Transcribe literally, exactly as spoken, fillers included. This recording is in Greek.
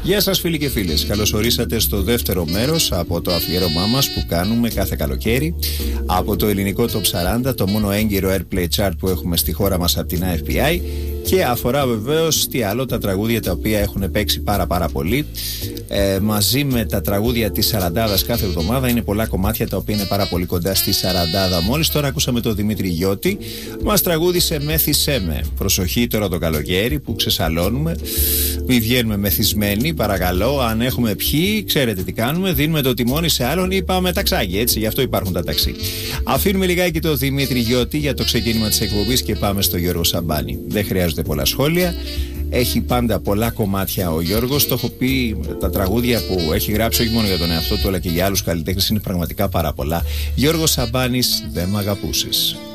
Γεια σας φίλοι και φίλες, καλώς ορίσατε στο δεύτερο μέρος από το αφιέρωμά μας που κάνουμε κάθε καλοκαίρι από το ελληνικό Top σαράντα, το μόνο έγκυρο Airplay Chart που έχουμε στη χώρα μας από την άι εφ πι άι, και αφορά βεβαίως τι άλλο, τα τραγούδια τα οποία έχουν παίξει πάρα πάρα πολύ ε, μαζί με τα τραγούδια της σαραντάδας κάθε εβδομάδα. Είναι πολλά κομμάτια τα οποία είναι πάρα πολύ κοντά στη σαραντάδα. Μόλις τώρα ακούσαμε τον Δημήτρη Γιώτη, μας τραγούδισε «Μέθησέ με». Προσοχή τώρα το καλοκαίρι που ξεσαλώνουμε, μη βγαίνουμε μεθυσμένοι παρακαλώ. Αν έχουμε πιει, ξέρετε τι κάνουμε, δίνουμε το τιμόνι σε άλλον ή πάμε ταξάκι, έτσι, γι' αυτό υπάρχουν τα ταξί. Αφήνουμε λιγάκι το Δημήτρη Γιώτη για το ξεκίνημα της εκπομπής και πάμε στο Γιώργο Σαμπάνη. Δεν χρειάζονται πολλά σχόλια. Έχει πάντα πολλά κομμάτια ο Γιώργος. Το έχω πει, τα τραγούδια που έχει γράψει όχι μόνο για τον εαυτό του αλλά και για άλλους καλλιτέχνες είναι πραγματικά πάρα πολλά. Γιώργος Σαμπάνης, «Δεν μ' αγαπούσες».